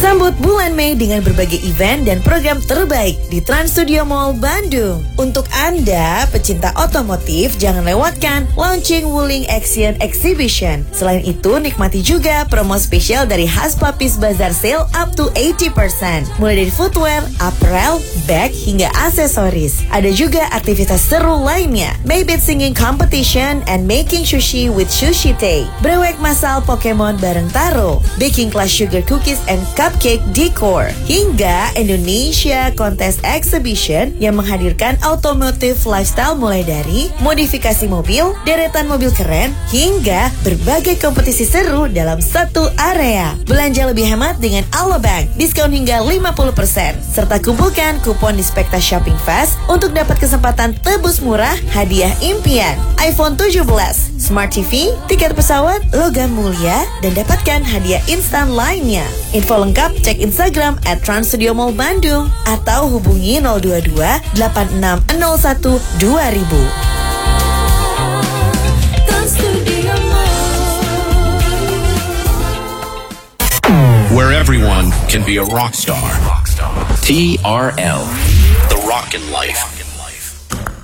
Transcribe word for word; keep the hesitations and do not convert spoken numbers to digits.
Sambut bulan Mei dengan berbagai event dan program terbaik di Trans Studio Mall Bandung. Untuk Anda, pecinta otomotif, jangan lewatkan Launching Wuling Action Exhibition. Selain itu, nikmati juga promo spesial dari Haspapis Bazaar Sale up to eighty percent. Mulai dari footwear, apparel, bag, hingga aksesoris. Ada juga aktivitas seru lainnya. Maybeat Singing Competition and Making Sushi with Sushi Tay. Brewek masal Pokemon bareng Taro. Baking class sugar cookies and cupcake decor. Hingga Indonesia Contest Exhibition yang menghadirkan automotive lifestyle mulai dari modifikasi mobil, deretan mobil keren, hingga berbagai kompetisi seru dalam satu area. Belanja lebih hemat dengan Alobank, diskon hingga lima puluh persen. Serta kumpulkan kupon di Spekta Shopping Fest untuk dapat kesempatan tebus murah hadiah impian. iPhone tujuh belas, Smart T V, tiket pesawat, logam mulia, dan dapatkan hadiah instan lainnya. Info lengkap cek Instagram at Trans Studio Mall Bandung atau hubungi nol dua dua delapan enam nol satu dua ribu. Where everyone can be a rock star. T R L, The Rockin' Life.